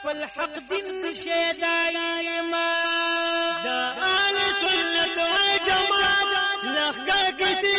خپل حق دین شه دایما دا آل سنت و جماعت لخکر کسی